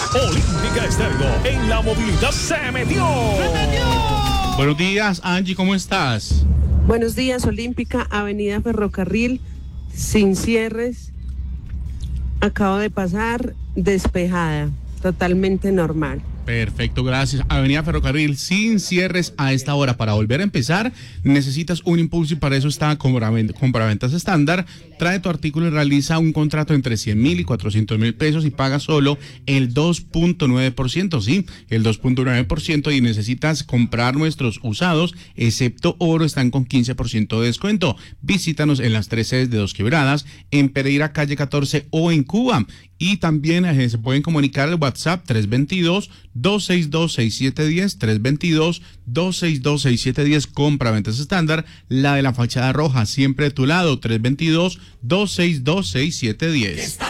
Olímpica Estéreo en la movilidad se metió. Buenos días, Angie, ¿cómo estás? Buenos días, Olímpica, Avenida Ferrocarril, sin cierres. Acabo de pasar despejada, totalmente normal. Perfecto, gracias. Avenida Ferrocarril, sin cierres a esta hora. Para volver a empezar, necesitas un impulso y para eso está Compraventas Estándar. Trae tu artículo y realiza un contrato entre 100,000 y 400,000 pesos y paga solo el 2.9%, sí, el 2.9%, y necesitas comprar nuestros usados, excepto oro, están con 15% de descuento. Visítanos en las 3 sedes de Dos Quebradas, en Pereira, calle 14 o en Cuba. Y también se pueden comunicar al WhatsApp 322-262-6710, 322-262-6710, Compraventas Estándar, la de la fachada roja, siempre de tu lado, 322-262-6710.